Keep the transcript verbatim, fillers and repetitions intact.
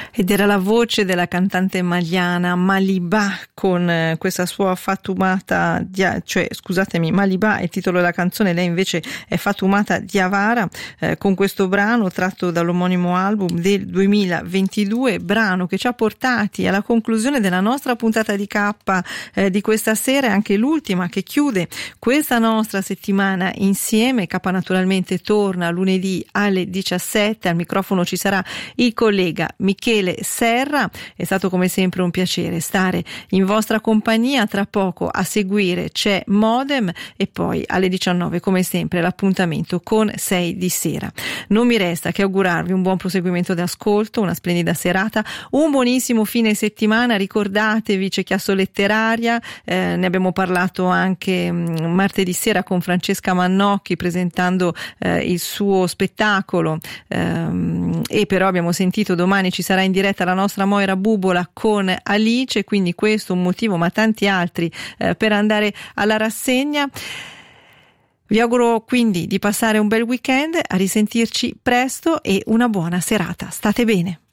Ed era la voce della cantante maliana Maliba con eh, questa sua Fatumata, dia, cioè scusatemi, Maliba è il titolo della canzone, lei invece è Fatumata Diawara, eh, con questo brano tratto dall'omonimo album del duemilaventidue, brano che ci ha portati alla conclusione della nostra puntata di K eh, di questa sera, e anche l'ultima che chiude questa nostra settimana insieme. K naturalmente torna lunedì alle diciassette, al microfono ci sarà il collega Michele Serra. È stato come sempre un piacere stare in vostra compagnia. Tra poco a seguire c'è Modem e poi alle diciannove come sempre l'appuntamento con sei di sera. Non mi resta che augurarvi un buon proseguimento d'ascolto, una splendida serata, un buonissimo fine settimana. Ricordatevi, c'è Chiasso Letteraria, eh, ne abbiamo parlato anche mh, martedì sera con Francesca Mannocchi presentando eh, il suo spettacolo, ehm, e però abbiamo sentito domani ci sarà in diretta la nostra Moira Bubola con Alice, quindi questo un motivo ma tanti altri eh, per andare alla rassegna. Vi auguro quindi di passare un bel weekend, a risentirci presto e una buona serata. State bene.